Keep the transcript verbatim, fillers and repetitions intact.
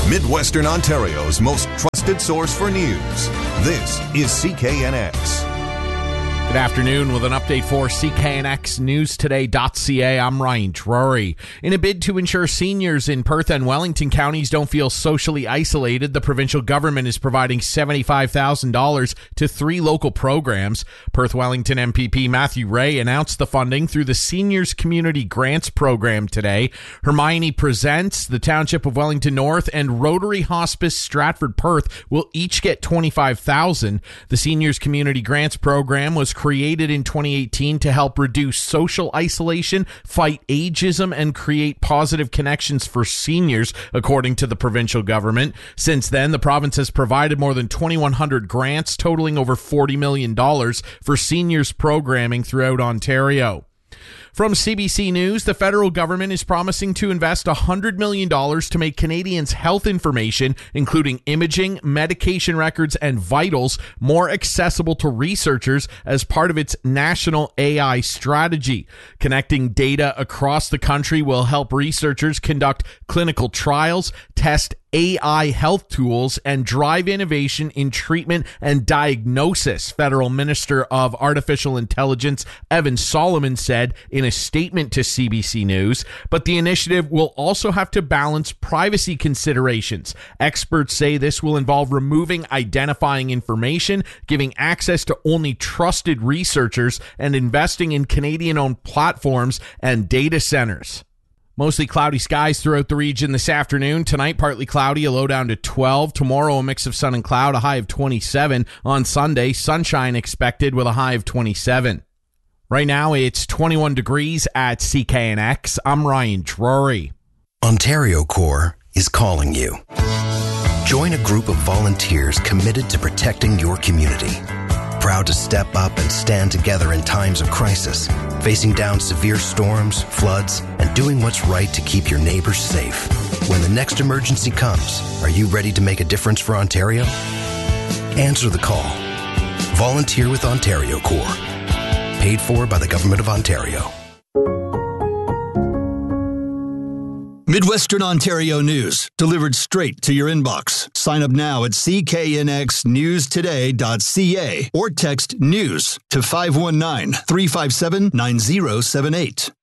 Midwestern Ontario's most trusted source for news. This is C K N X. Good afternoon with an update for C K N X News Today dot C A. I'm Ryan Drury. In a bid to ensure seniors in Perth and Wellington counties don't feel socially isolated, the provincial government is providing seventy-five thousand dollars to three local programs. Perth Wellington M P P Matthew Ray announced the funding through the Seniors Community Grants Program today. Hermione Presents, the Township of Wellington North, and Rotary Hospice Stratford Perth will each get twenty-five thousand dollars. The Seniors Community Grants Program was created in twenty eighteen to help reduce social isolation, fight ageism, and create positive connections for seniors, according to the provincial government. Since then, the province has provided more than twenty-one hundred grants totaling over forty million dollars for seniors programming throughout Ontario. From C B C News, the federal government is promising to invest one hundred million dollars to make Canadians' health information, including imaging, medication records, and vitals, more accessible to researchers as part of its national A I strategy. Connecting data across the country will help researchers conduct clinical trials, test A I health tools, and drive innovation in treatment and diagnosis, Federal Minister of Artificial Intelligence Evan Solomon said in a statement to C B C News. But the initiative will also have to balance privacy considerations. Experts say this will involve removing identifying information, giving access to only trusted researchers, and investing in Canadian-owned platforms and data centers. Mostly cloudy skies throughout the region this afternoon. Tonight, partly cloudy, a low down to twelve. Tomorrow, a mix of sun and cloud, a high of twenty-seven. On Sunday, sunshine expected with a high of twenty-seven. Right now, it's twenty-one degrees at C K N X. I'm Ryan Drury. Ontario Corps is calling you. Join a group of volunteers committed to protecting your community. Proud to step up and stand together in times of crisis, facing down severe storms, floods, and doing what's right to keep your neighbors safe. When the next emergency comes, are you ready to make a difference for Ontario? Answer the call. Volunteer with Ontario Corps. Paid for by the Government of Ontario. Midwestern Ontario news, delivered straight to your inbox. Sign up now at C K N X News Today dot C A or text NEWS to five one nine, three five seven, nine zero seven eight.